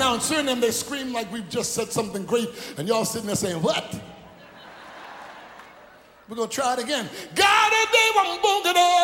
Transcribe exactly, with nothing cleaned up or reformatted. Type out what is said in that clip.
around Suriname, they scream like we've just said something great, and y'all sitting there saying, what? We're going to try it again. God, they want boogie.